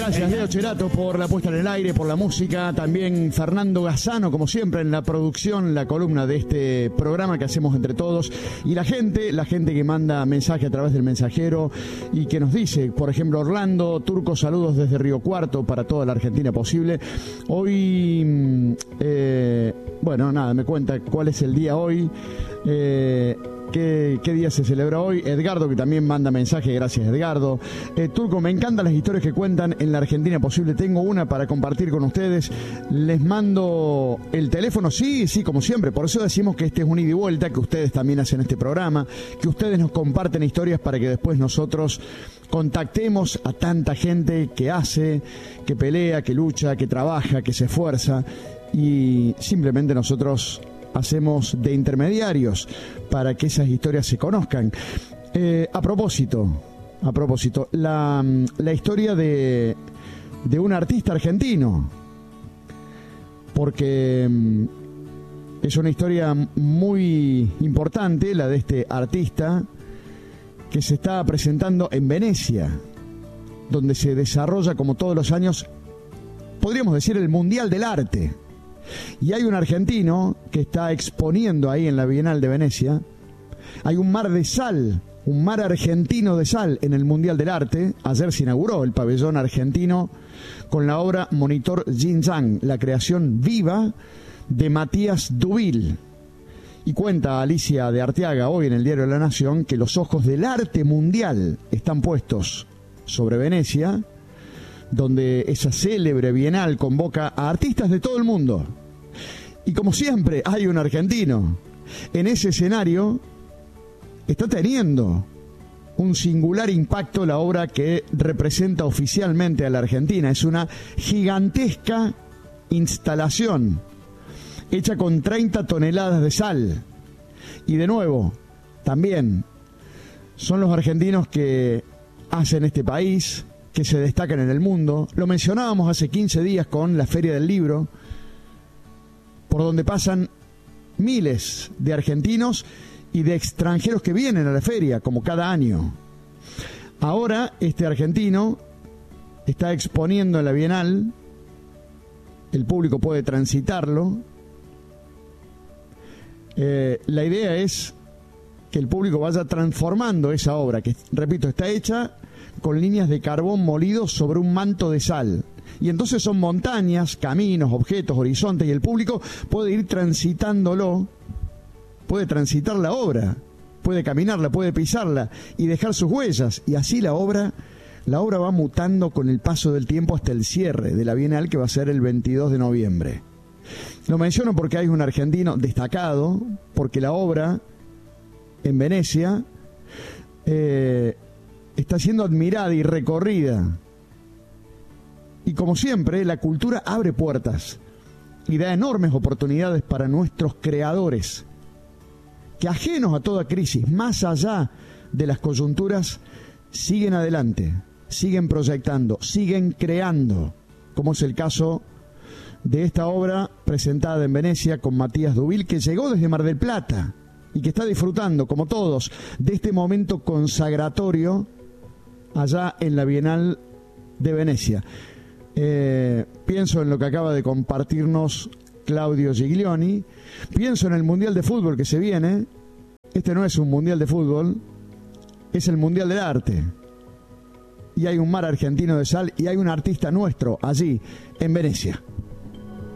Gracias, Leo Cherato, por la puesta en el aire, por la música. También Fernando Gazzano, como siempre, en la producción, la columna de este programa que hacemos entre todos. Y la gente que manda mensaje a través del mensajero y que nos dice, por ejemplo, Orlando Turco, saludos desde Río Cuarto para toda la Argentina posible. Hoy, me cuenta cuál es el día hoy. ¿Qué día se celebra hoy? Edgardo, que también manda mensaje, gracias Edgardo. Turco, me encantan las historias que cuentan en la Argentina posible. Tengo una para compartir con ustedes. Les mando el teléfono, sí, como siempre. Por eso decimos que este es un ida y vuelta, que ustedes también hacen este programa, que ustedes nos comparten historias para que después nosotros contactemos a tanta gente que hace, que pelea, que lucha, que trabaja, que se esfuerza, y simplemente nosotros hacemos de intermediarios para que esas historias se conozcan. A propósito, la historia de un artista argentino, porque es una historia muy importante, la de este artista que se está presentando en Venecia, donde se desarrolla, como todos los años, podríamos decir, el Mundial del Arte. Y hay un argentino que está exponiendo ahí en la Bienal de Venecia. Hay un mar de sal, un mar argentino de sal en el Mundial del Arte. Ayer se inauguró el pabellón argentino con la obra Monitor Xinjiang, la creación viva de Matías Dubil. Y cuenta Alicia de Arteaga hoy en el diario La Nación que los ojos del arte mundial están puestos sobre Venecia, donde esa célebre bienal convoca a artistas de todo el mundo. Y como siempre, hay un argentino. En ese escenario está teniendo un singular impacto la obra que representa oficialmente a la Argentina. Es una gigantesca instalación hecha con 30 toneladas de sal. Y de nuevo, también son los argentinos que hacen este país, que se destacan en el mundo. Lo mencionábamos hace 15 días con la Feria del Libro, por donde pasan miles de argentinos y de extranjeros que vienen a la feria, como cada año. Ahora este argentino está exponiendo en la Bienal, el público puede transitarlo. La idea es que el público vaya transformando esa obra, que, repito, está hecha con líneas de carbón molido sobre un manto de sal. Y entonces son montañas, caminos, objetos, horizontes, y el público puede ir transitándolo, puede transitar la obra, puede caminarla, puede pisarla y dejar sus huellas. Y así la obra va mutando con el paso del tiempo hasta el cierre de la Bienal, que va a ser el 22 de noviembre. Lo menciono porque hay un argentino destacado, porque la obra en Venecia está siendo admirada y recorrida. Y como siempre, la cultura abre puertas y da enormes oportunidades para nuestros creadores, que ajenos a toda crisis, más allá de las coyunturas, siguen adelante, siguen proyectando, siguen creando, como es el caso de esta obra presentada en Venecia con Matías Dubil, que llegó desde Mar del Plata y que está disfrutando, como todos, de este momento consagratorio allá en la Bienal de Venecia. Pienso en lo que acaba de compartirnos Claudio Giglioni, pienso en el Mundial de Fútbol que se viene. Este no es un Mundial de Fútbol, es el Mundial del Arte. Y hay un mar argentino de sal y hay un artista nuestro allí en Venecia.